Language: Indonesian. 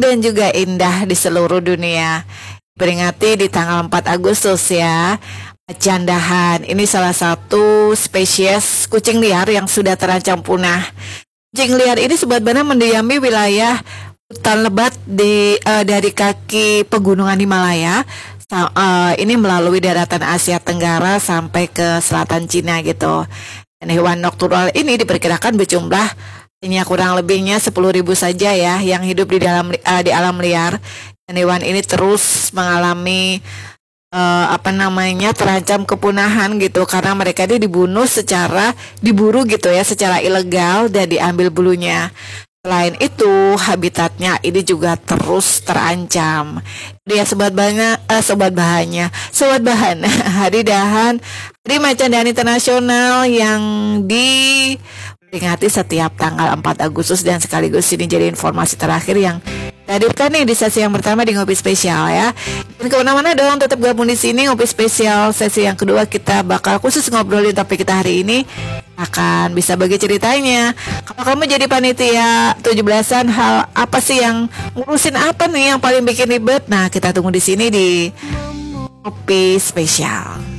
dan juga indah di seluruh dunia. Peringati di tanggal 4 Agustus ya. Macan dahan ini salah satu spesies kucing liar yang sudah terancam punah. Kucing liar ini sobat Bana mendiami wilayah hutan lebat dari kaki pegunungan Himalaya ini melalui daratan Asia Tenggara sampai ke selatan Cina gitu. Dan hewan nokturnal ini diperkirakan berjumlah hanya kurang lebihnya 10.000 saja ya yang hidup di alam liar. Dan hewan ini terus mengalami terancam kepunahan gitu karena mereka diburu gitu ya secara ilegal dan diambil bulunya. Selain itu, habitatnya ini juga terus terancam. Dia sobat bahan Hari Macan Dahan Internasional yang diperingati setiap tanggal 4 Agustus dan sekaligus ini jadi informasi terakhir yang hadirkan nih di sesi yang pertama di Ngopi Spesial ya. Dan kemana-mana dong, tetap gabung di sini Ngopi Spesial. Sesi yang kedua kita bakal khusus ngobrolin topik kita hari ini, akan bisa bagi ceritanya. Kalau kamu jadi panitia 17-an, hal apa sih yang ngurusin apa nih yang paling bikin ribet? Nah, kita tunggu di sini di Ngopi Spesial.